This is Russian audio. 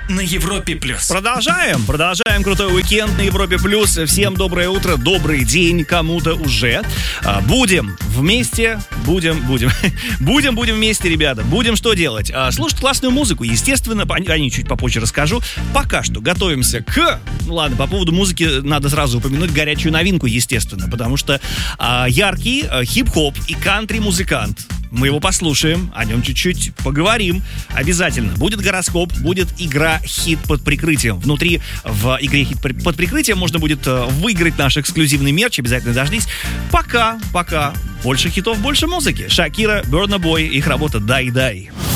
на Европе+. Продолжаем крутой уикенд на Европе+. Всем доброе утро, добрый день кому-то уже. Будем вместе, будем вместе, ребята. Будем что делать? Слушать классную музыку, естественно, о ней чуть попозже расскажу. Пока что готовимся ладно, по поводу музыки надо сразу упомянуть горячую новинку, естественно, потому что яркий хип-хоп и кантри-музыкант. Мы его послушаем, о нем чуть-чуть поговорим. Обязательно. Будет гороскоп, будет игра «Хит под прикрытием». Внутри в игре «Хит под прикрытием» можно будет выиграть наш эксклюзивный мерч. Обязательно дождись. Пока. Больше хитов, больше музыки. Шакира, Burna Boy, их работа «Дай-дай».